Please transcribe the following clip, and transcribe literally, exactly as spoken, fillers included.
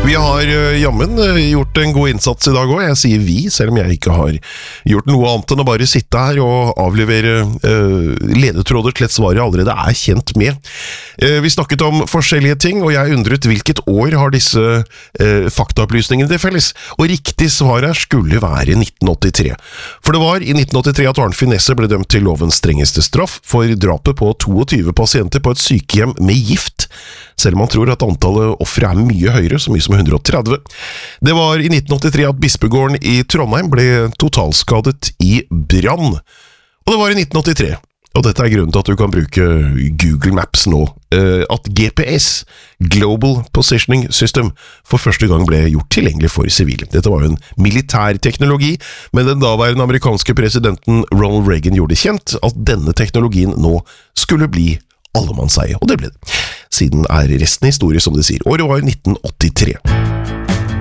Vi har uh, jammen uh, gjort en god innsats I dag også. Jeg sier vi, selv om jeg ikke har gjort noe annet enn å bare sitte her og avlevere uh, ledetråder til et svar jeg allerede er kjent med. Uh, vi snakket om forskjellige ting, og jeg undret hvilket år har disse uh, faktaopplysningene til felles. Og riktig svar her skulle være nitten åttitre. For det var I nitten åttitre at Arnfinn Nesset ble dømt til lovens strengeste straff for drapet på tjueto pasienter på et sykehjem med gift, selv om man tror at antallet offre er mye høyere, så mye som hundre og tretti. Det var I nitten åttitre at Bispegården I Trondheim ble totalskadet I brann. Og det var I nitten åttitre, og dette er grunnen til at du kan bruke Google Maps nå, at G P S, Global Positioning System, for første gang ble gjort tilgjengelig for sivile. Dette var jo en militær teknologi, men den daværende amerikanske presidenten Ronald Reagan gjorde kjent at denne teknologien nå skulle bli allemannseie, og det ble det. Siden er resten historie som det sier. Året var nitten åttitre.